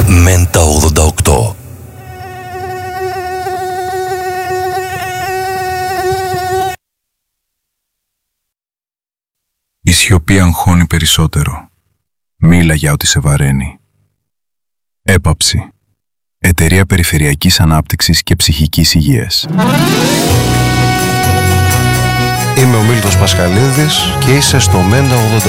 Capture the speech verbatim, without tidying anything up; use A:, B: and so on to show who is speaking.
A: Μέντα ογδόντα οκτώ.
B: Η σιωπή αγχώνει περισσότερο. Μίλα για ό,τι σε βαραίνει. Έπαψη. Εταιρεία Περιφερειακής Ανάπτυξης και Ψυχικής Υγείας.
C: Είμαι ο Μίλτος Πασχαλίδης και είσαι στο Μέντα ογδόντα.